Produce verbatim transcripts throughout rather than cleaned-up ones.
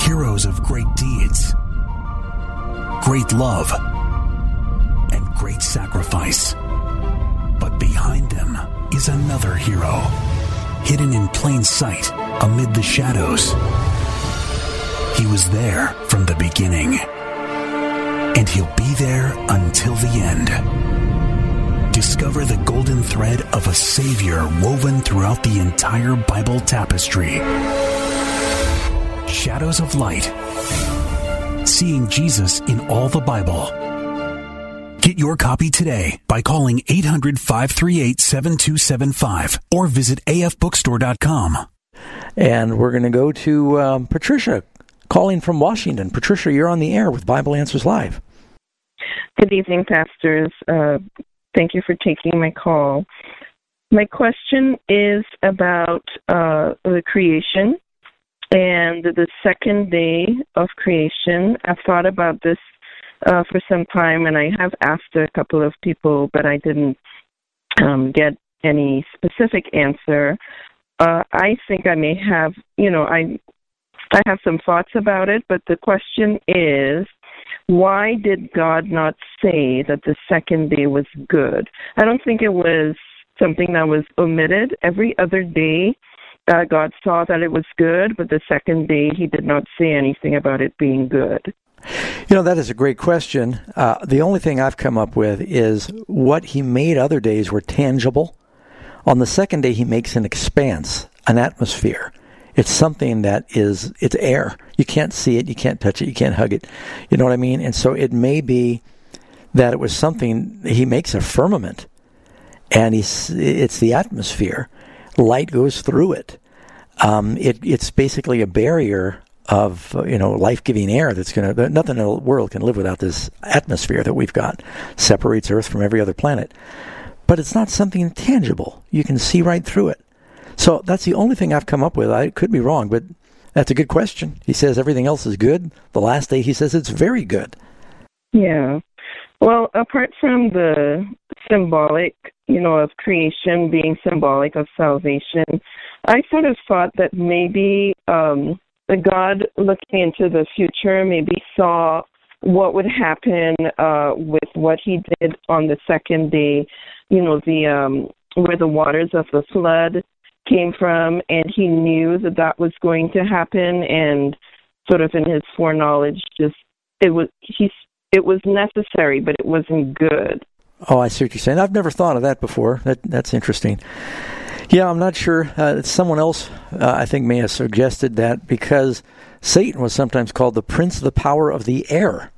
heroes of great deeds, great love, and great sacrifice. But behind them is another hero, hidden in plain sight amid the shadows. He was there from the beginning, and he'll be there until the end. Discover the golden thread of a Savior woven throughout the entire Bible tapestry. Shadows of Light. Seeing Jesus in all the Bible. Get your copy today by calling eight hundred, five three eight, seven two seven five or visit a f bookstore dot com. And we're going to go to um, Patricia, calling from Washington. Patricia, you're on the air with Bible Answers Live. Good evening, pastors. Uh, thank you for taking my call. My question is about uh, the creation and the second day of creation. I've thought about this uh, for some time, and I have asked a couple of people, but I didn't um, get any specific answer. Uh, I think I may have, you know, I I have some thoughts about it, but the question is, why did God not say that the second day was good? I don't think it was something that was omitted. Every other day, uh, God saw that it was good, but the second day, he did not say anything about it being good. You know, that is a great question. Uh, the only thing I've come up with is what he made other days were tangible. On the second day, he makes an expanse, an atmosphere. It's something that is, it's air. You can't see it, you can't touch it, you can't hug it. You know what I mean? And so it may be that it was something, he makes a firmament, and he's, it's the atmosphere. Light goes through it. Um, it it's basically a barrier of, you know, life-giving air that's going to, nothing in the world can live without this atmosphere that we've got. Separates Earth from every other planet. But it's not something tangible. You can see right through it. So that's the only thing I've come up with. I could be wrong, but that's a good question. He says everything else is good. The last day he says it's very good. Yeah. Well, apart from the symbolic, you know, of creation being symbolic of salvation, I sort of thought that maybe um, the God looking into the future maybe saw what would happen uh, with what he did on the second day, you know, the um, where the waters of the flood came from, and he knew that that was going to happen, and sort of in his foreknowledge, just it was he it was necessary, but it wasn't good. Oh, I see what you're saying. I've never thought of that before. That that's interesting. Yeah, I'm not sure. Uh, someone else, uh, I think, may have suggested that because Satan was sometimes called the prince of the power of the air.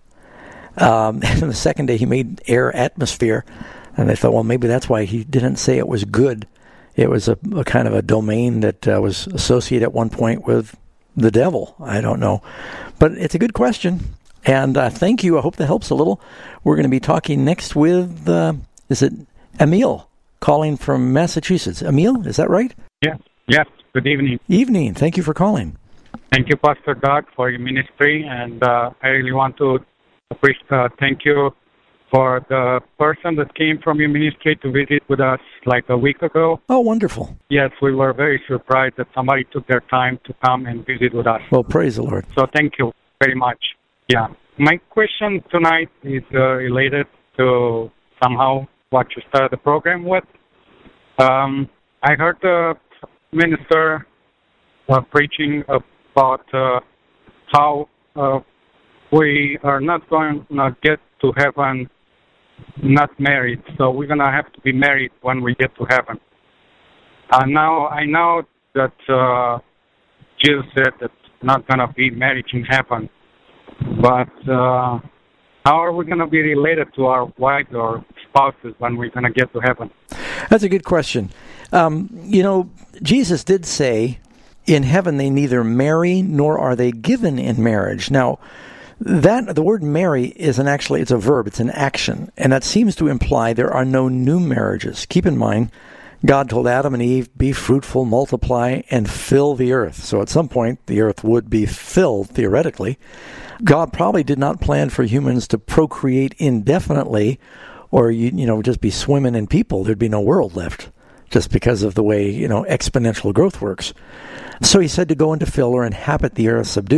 Um, and the second day he made air atmosphere, and they thought, well, maybe that's why he didn't say it was good. It was a, a kind of a domain that uh, was associated at one point with the devil. I don't know. But it's a good question. And uh, thank you. I hope that helps a little. We're going to be talking next with, uh, is it Emil, calling from Massachusetts. Emil, is that right? Yeah. Yes. Good evening. Evening. Thank you for calling. Thank you, Pastor Doug, for your ministry. And uh, I really want to appreciate, uh, thank you for the person that came from your ministry to visit with us like a week ago. Oh, wonderful. Yes, we were very surprised that somebody took their time to come and visit with us. Well, praise the Lord. So thank you very much. Yeah. My question tonight is uh, related to somehow what you started the program with. Um, I heard the minister uh, preaching about uh, how uh, we are not going to get to heaven not married, so we're going to have to be married when we get to heaven. Uh, now, I know that uh, Jesus said that not going to be marriage in heaven, but uh, how are we going to be related to our wives or spouses when we're going to get to heaven? That's a good question. Um, you know, Jesus did say, in heaven they neither marry nor are they given in marriage. Now, that the word marry is an actually, it's a verb, it's an action, and that seems to imply there are no new marriages. Keep in mind, God told Adam and Eve, be fruitful, multiply, and fill the earth. So at some point, the earth would be filled, theoretically. God probably did not plan for humans to procreate indefinitely, or, you, you know, just be swimming in people. There'd be no world left, just because of the way, you know, exponential growth works. So he said to go and to fill or inhabit the earth, subdue